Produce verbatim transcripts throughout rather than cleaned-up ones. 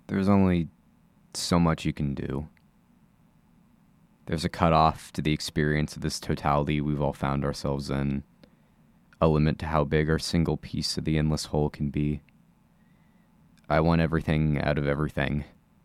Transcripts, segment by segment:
There's only so much you can do. There's a cutoff to the experience of this totality we've all found ourselves in, a limit to how big our single piece of the endless whole can be. I want everything out of everything,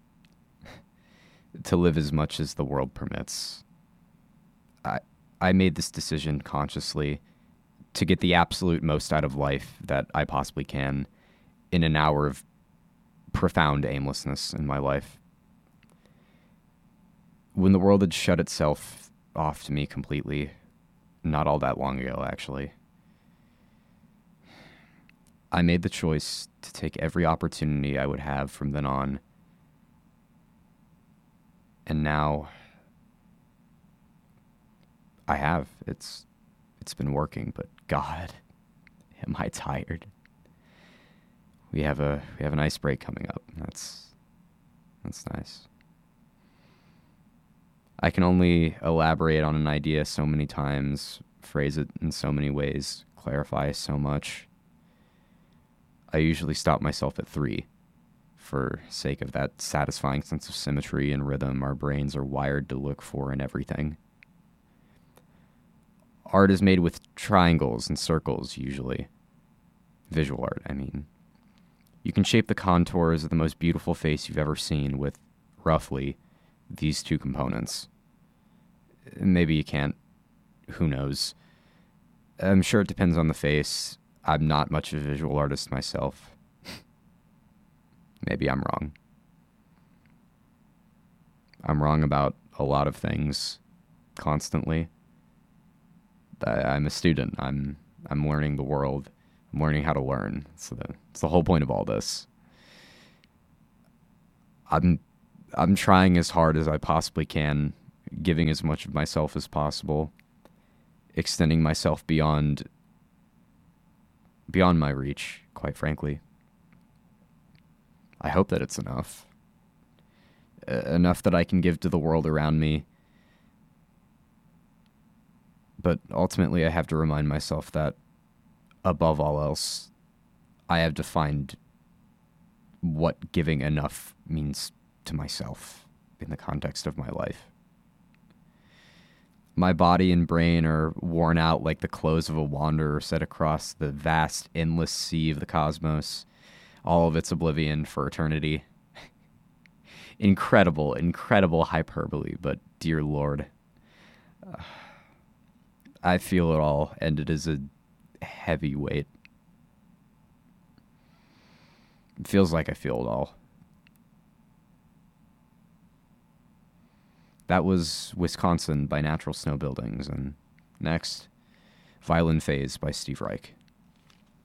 to live as much as the world permits. I, I made this decision consciously to get the absolute most out of life that I possibly can in an hour of profound aimlessness in my life. When the world had shut itself off to me completely, not all that long ago, actually, I made the choice to take every opportunity I would have from then on. And now I have. It's it's been working, but God, am I tired. We have a we have an ice break coming up. That's that's nice. I can only elaborate on an idea so many times, phrase it in so many ways, clarify so much. I usually stop myself at three, for sake of that satisfying sense of symmetry and rhythm our brains are wired to look for in everything. Art is made with triangles and circles, usually. Visual art, I mean. You can shape the contours of the most beautiful face you've ever seen with, roughly, these two components. Maybe you can't. Who knows? I'm sure it depends on the face. I'm not much of a visual artist myself. Maybe I'm wrong. I'm wrong about a lot of things constantly. I'm a student. I'm I'm learning the world. I'm learning how to learn. So the, it's the whole point of all this. I'm I'm trying as hard as I possibly can, giving as much of myself as possible, extending myself beyond beyond my reach, quite frankly. I hope that it's enough. Uh, enough that I can give to the world around me. But ultimately, I have to remind myself that, above all else, I have to find what giving enough means to myself in the context of my life. My body and brain are worn out like the clothes of a wanderer set across the vast, endless sea of the cosmos, all of its oblivion for eternity. Incredible, incredible hyperbole, but dear Lord, uh, I feel it all, and it is a heavy weight. It feels like I feel it all. That was Wisconsin by Natural Snow Buildings, and next, Violin Phase by Steve Reich.